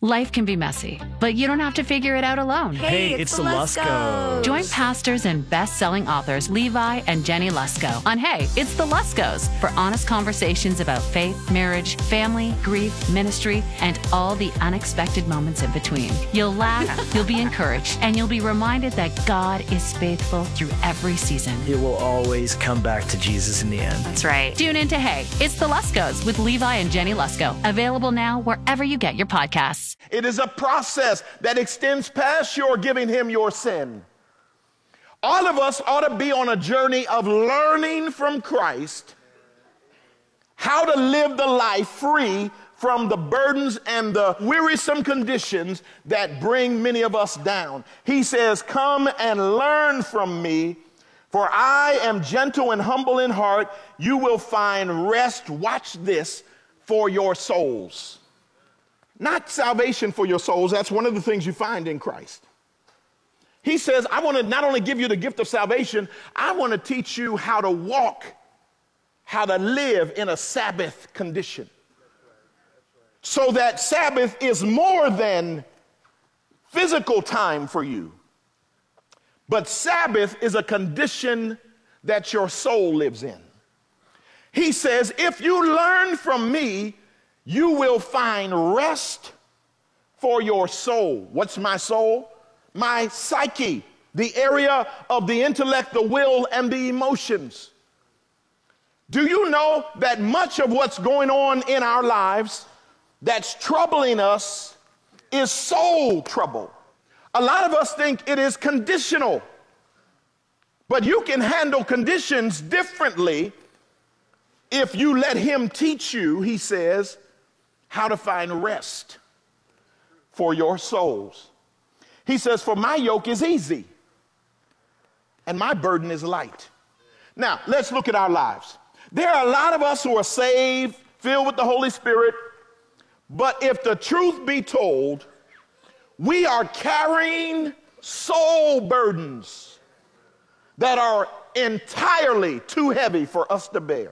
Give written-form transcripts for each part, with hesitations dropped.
Life can be messy, but you don't have to figure it out alone. Hey, it's the Luskos. Join pastors and best-selling authors Levi and Jenny Lusko on Hey, It's the Luskos for honest conversations about faith, marriage, family, grief, ministry, and all the unexpected moments in between. You'll laugh, you'll be encouraged, and you'll be reminded that God is faithful through every season. It will always come back to Jesus in the end. That's right. Tune in to Hey, It's the Luskos with Levi and Jenny Lusko. Available now wherever you get your podcasts. It is a process that extends past your giving him your sin. All of us ought to be on a journey of learning from Christ how to live the life free from the burdens and the wearisome conditions that bring many of us down. He says, come and learn from me, for I am gentle and humble in heart. You will find rest, watch this, for your souls. Not salvation for your souls. That's one of the things you find in Christ. He says, I want to not only give you the gift of salvation, I want to teach you how to walk, how to live in a Sabbath condition. So that Sabbath is more than physical time for you. But Sabbath is a condition that your soul lives in. He says, if you learn from me, you will find rest for your soul. What's my soul? My psyche, the area of the intellect, the will, and the emotions. Do you know that much of what's going on in our lives that's troubling us is soul trouble? A lot of us think it is conditional, but you can handle conditions differently if you let him teach you, he says, how to find rest for your souls. He says, for my yoke is easy and my burden is light. Now, let's look at our lives. There are a lot of us who are saved, filled with the Holy Spirit, but if the truth be told, we are carrying soul burdens that are entirely too heavy for us to bear.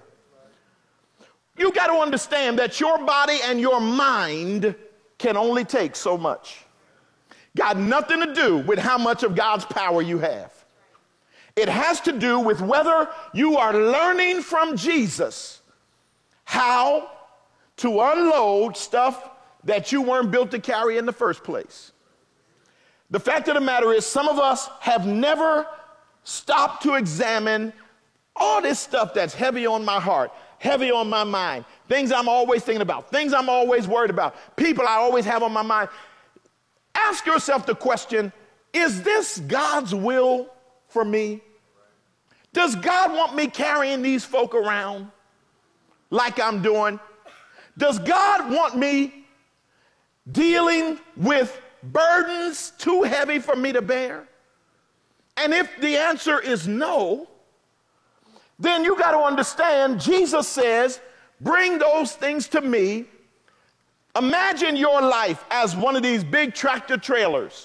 You got to understand that your body and your mind can only take so much. Got nothing to do with how much of God's power you have. It has to do with whether you are learning from Jesus how to unload stuff that you weren't built to carry in the first place. The fact of the matter is, some of us have never stopped to examine all this stuff that's heavy on my heart, heavy on my mind, things I'm always thinking about, things I'm always worried about, people I always have on my mind. Ask yourself the question, is this God's will for me? Does God want me carrying these folk around like I'm doing? Does God want me dealing with burdens too heavy for me to bear? And if the answer is no, then you got to understand, Jesus says, bring those things to me. Imagine your life as one of these big tractor trailers,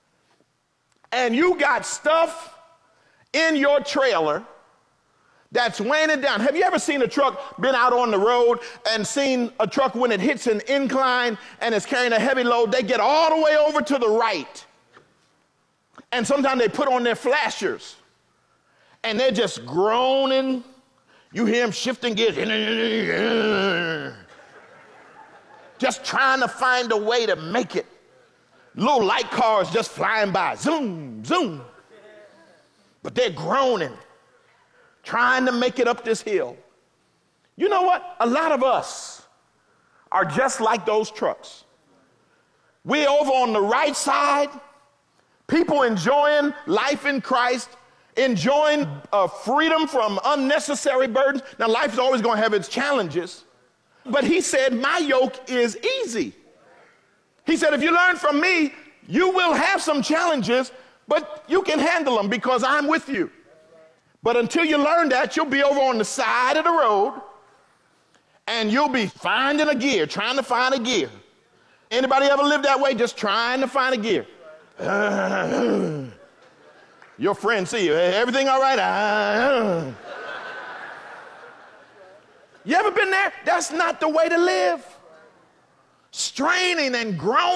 and you got stuff in your trailer that's weighing it down. Have you ever seen a truck, been out on the road and seen a truck when it hits an incline and it's carrying a heavy load, they get all the way over to the right. And sometimes they put on their flashers and they're just groaning. You hear them shifting gears. Just trying to find a way to make it. Little light cars just flying by. Zoom, zoom. But they're groaning, trying to make it up this hill. You know what? A lot of us are just like those trucks. We're over on the right side, people enjoying life in Christ, enjoying freedom from unnecessary burdens. Now, life is always going to have its challenges, but he said, my yoke is easy. He said, if you learn from me, you will have some challenges, but you can handle them because I'm with you. But until you learn that, you'll be over on the side of the road and you'll be finding a gear, trying to find a gear. Anybody ever lived that way? Just trying to find a gear. Your friends see you. Everything all right? You ever been there? That's not the way to live. Straining and groaning.